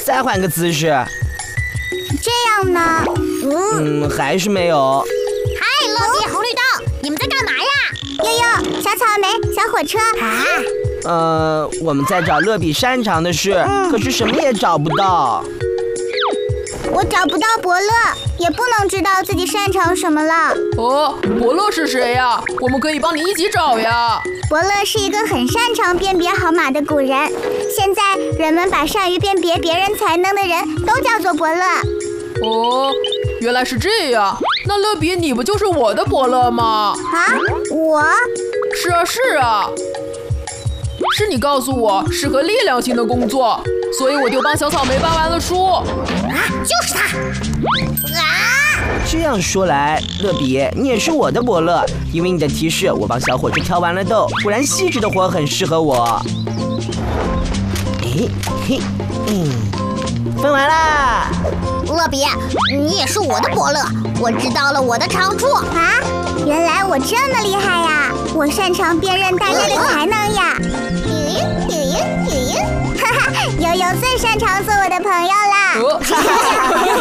再换个姿势。 这样呢？ 还是没有。 嗨，乐比、红绿灯，你们在干嘛呀？ 悠悠、小草莓、小火车我们在找乐比擅长的事，可是什么也找不到。 我找不到伯乐，也不能知道自己擅长什么了。 伯乐是谁呀？我们可以帮你一起找呀。 伯乐是一个很擅长辨别号码的古人，现在人们把善于辨别别人才能的人都叫做伯乐。 原来是这样。那乐比，你不就是我的伯乐吗？ 啊，我？ 是啊。是你告诉我适合力量型的工作，所以我就帮小草莓搬完了书。 就是他！ 这样说来，乐比，你也是我的伯乐，因为你的提示，我帮小火车挑完了豆，果然细致的活很适合我。分完啦！ 乐比，你也是我的伯乐，我知道了我的长处啊！原来我这么厉害呀！我擅长辨认大家的才能呀！哈哈，悠悠最擅长做我的朋友啦！